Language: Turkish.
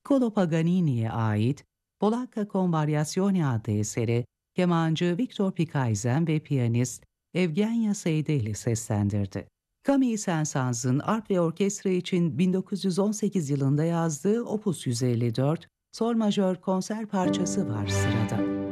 Niccolò Paganini'ye ait Polacca con Variazioni adlı eseri kemancı Viktor Pikayzen ve piyanist Evgenya Seyde ile seslendirdi. Camille Saint-Saëns'ın arp ve orkestra için 1918 yılında yazdığı Opus 154, Sol majör konser parçası var sırada.